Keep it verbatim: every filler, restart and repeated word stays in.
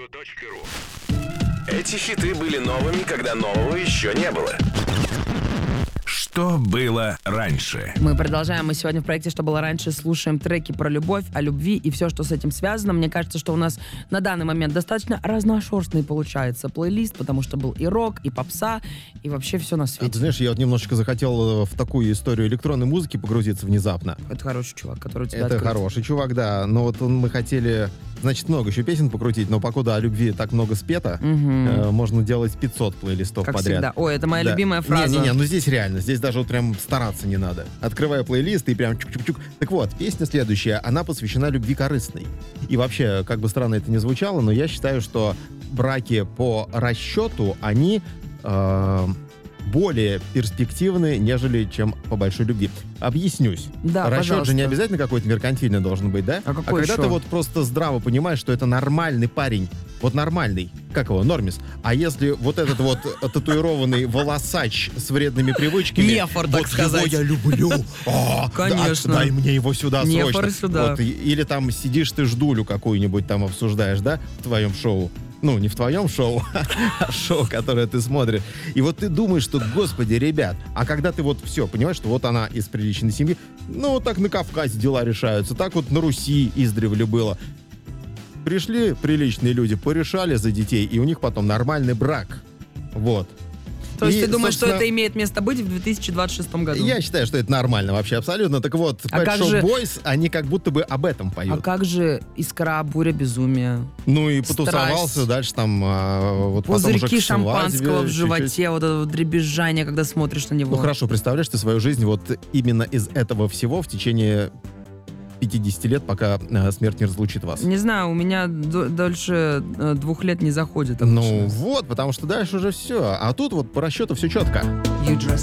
точка ру. Эти хиты были новыми, когда нового еще не было. Что было раньше? Мы продолжаем. Мы сегодня в проекте «Что было раньше» слушаем треки про любовь, о любви и все, что с этим связано. Мне кажется, что у нас на данный момент достаточно разношерстный получается плейлист, потому что был и рок, и попса, и вообще все на свете. А ты знаешь, я вот немножечко захотел в такую историю электронной музыки погрузиться внезапно. Это хороший чувак, который у тебя Это открыл. хороший чувак, да. Но вот он, мы хотели, значит, много еще песен покрутить, но покуда о любви так много спето, Угу. э, можно делать пятьсот плейлистов Как подряд. всегда. Ой, это моя Да. любимая фраза. Не-не-не, ну здесь реально, здесь даже вот прям стараться не надо. Открывая плейлист и прям чук-чук-чук. Так вот, песня следующая, она посвящена любви корыстной. И вообще, как бы странно это ни звучало, но я считаю, что браки по расчету, они э, более перспективны, нежели чем по большой любви. Объяснюсь. Да, Расчет пожалуйста. же не обязательно какой-то меркантильный должен быть, да? А какой когда еще? ты вот просто здраво понимаешь, что это нормальный парень, вот нормальный, как его, нормис. А если вот этот вот татуированный волосач с вредными привычками... Нефор, так вот сказать. его я люблю. О, Конечно. да, дай мне его сюда Нефор срочно. сюда. Вот, и- или там сидишь ты ждулю какую-нибудь там обсуждаешь, да, в твоем шоу. Ну, не в твоем шоу, а шоу, которое ты смотришь. И вот ты думаешь, что, господи, ребят, а когда ты вот все, понимаешь, что вот она из приличной семьи, ну, вот так на Кавказе дела решаются, так вот на Руси издревле было. Пришли приличные люди, порешали за детей, и у них потом нормальный брак. Вот. То есть И, ты думаешь, что собственно, это имеет место быть в две тысячи двадцать шестом году? Я считаю, что это нормально вообще абсолютно. Так вот, А Pet как Shop же- Boys, они как будто бы об этом А поют. как же «Искра», «Буря безумия», Ну и Страсть. потусовался дальше там, а, вот потом уже пузырьки к свадьбе шампанского в чуть-чуть. животе, вот это вот дребезжание, когда смотришь на него? Ну хорошо, представляешь ты свою жизнь вот именно из этого всего в течение пятьдесят лет, пока э, смерть не разлучит вас. Не знаю, у меня д- дольше э, двух лет не заходит. Ну обычно. вот, потому что дальше уже все. А тут вот по расчету все четко.